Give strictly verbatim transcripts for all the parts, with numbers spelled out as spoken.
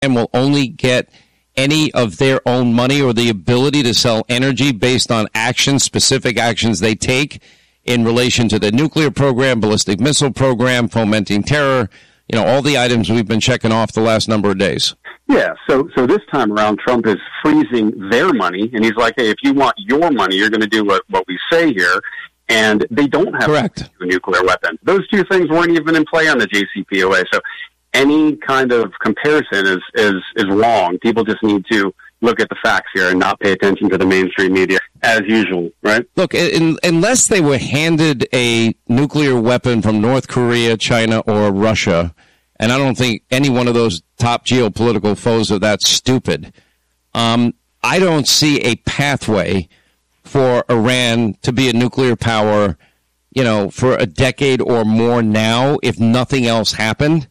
and will only get any of their own money or the ability to sell energy based on actions, specific actions they take in relation to the nuclear program, ballistic missile program, fomenting terror, you know, all the items we've been checking off the last number of days. Yeah, so so this time around, Trump is freezing their money, and he's like, hey, if you want your money, you're going to do what, what we say here. And they don't have Correct. a nuclear weapon. Those two things weren't even in play on the J C P O A. So any kind of comparison is, is, is wrong. People just need to look at the facts here and not pay attention to the mainstream media as usual, right? Look, in, unless they were handed a nuclear weapon from North Korea, China, or Russia, and I don't think any one of those top geopolitical foes are that stupid, um, I don't see a pathway for Iran to be a nuclear power, you know, for a decade or more now, if nothing else happened.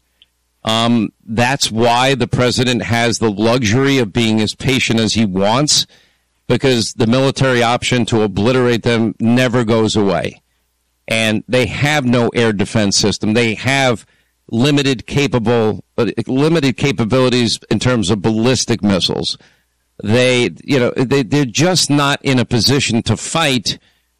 Um, that's why the president has the luxury of being as patient as he wants, because the military option to obliterate them never goes away. And they have no air defense system. They have limited capable, uh, limited capabilities in terms of ballistic missiles. They, you know, they, they're just not in a position to fight.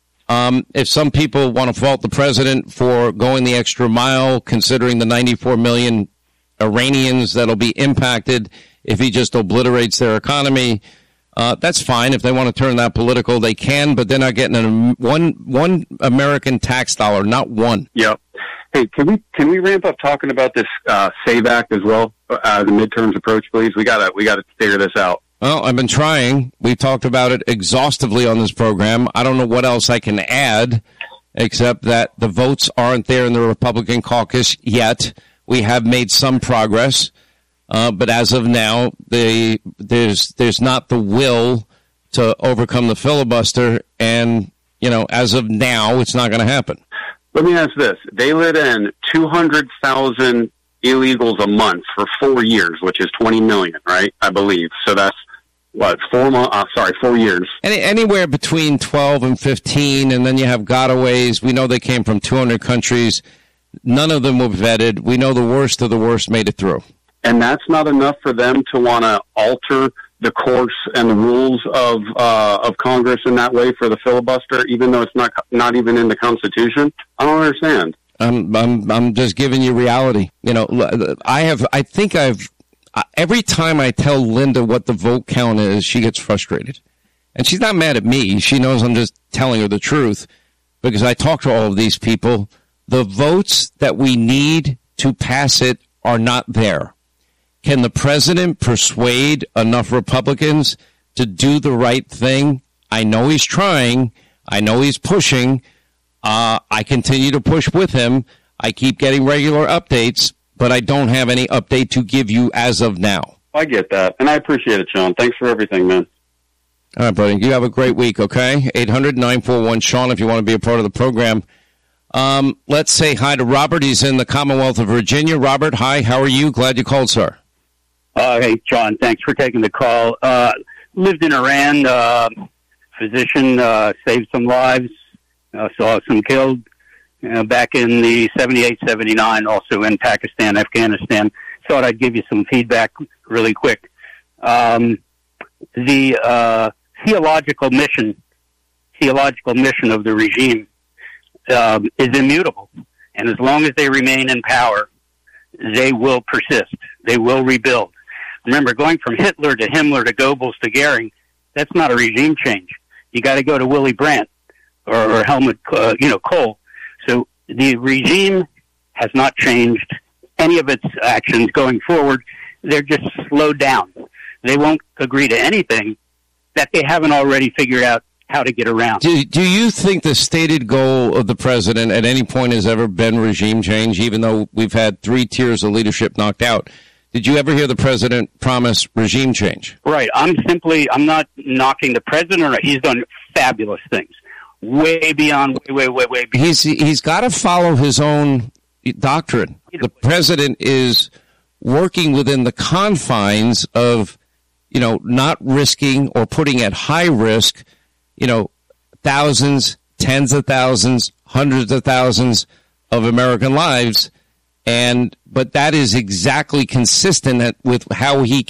Um, if some people want to fault the president for going the extra mile, considering the ninety-four million Iranians that'll be impacted if he just obliterates their economy, uh, that's fine. If they want to turn that political, they can, but they're not getting a, one one American tax dollar, not one. Yep. Hey, can we can we ramp up talking about this uh, SAVE Act as well? Uh, the midterms approach, please. We gotta we gotta figure this out. Well, I've been trying. We've talked about it exhaustively on this program. I don't know what else I can add, except that the votes aren't there in the Republican caucus yet. We have made some progress, uh, but as of now, the, there's there's not the will to overcome the filibuster, and you know, as of now, it's not going to happen. Let me ask this: they let in two hundred thousand illegals a month for four years, which is twenty million, right? I believe. So that's what four months? Uh, sorry, four years. Any, anywhere between twelve and fifteen, and then you have gotaways. We know they came from two hundred countries. None of them were vetted. We know the worst of the worst made it through. And that's not enough for them to want to alter the course and the rules of uh, of Congress in that way for the filibuster, even though it's not not even in the Constitution? I don't understand. I'm I'm I'm just giving you reality. You know, I have I think I've every time I tell Linda what the vote count is, she gets frustrated. And she's not mad at me. She knows I'm just telling her the truth, because I talk to all of these people. The votes that we need to pass it are not there. Can the president persuade enough Republicans to do the right thing? I know he's trying. I know he's pushing. Uh, I continue to push with him. I keep getting regular updates, but I don't have any update to give you as of now. I get that, and I appreciate it, Sean. Thanks for everything, man. All right, buddy. You have a great week, okay? eight hundred, nine four one, Sean if you want to be a part of the program. Um, let's say hi to Robert. He's in the Commonwealth of Virginia. Robert, hi. How are you? Glad you called, sir. Uh, hey, John. Thanks for taking the call. Uh, lived in Iran. Uh, physician, uh, saved some lives. Uh, saw some killed. Uh, back in the seventy-eight, seventy-nine, also in Pakistan, Afghanistan. Thought I'd give you some feedback really quick. Um, the uh, theological mission, theological mission of the regime Um, is immutable. And as long as they remain in power, they will persist. They will rebuild. Remember, going from Hitler to Himmler to Goebbels to Goering, that's not a regime change. You got to go to Willy Brandt or, or Helmut, uh, you know, Kohl. So the regime has not changed any of its actions going forward. They're just slowed down. They won't agree to anything that they haven't already figured out how to get around. Do, do you think the stated goal of the president at any point has ever been regime change, even though we've had three tiers of leadership knocked out? Did you ever hear the president promise regime change? Right. I'm simply, I'm not knocking the president. He's done fabulous things. Way beyond, way, way, way, way beyond. He's, he's got to follow his own doctrine. The president is working within the confines of, you know, not risking or putting at high risk, you know, thousands, tens of thousands, hundreds of thousands of American lives. And but that is exactly consistent with how he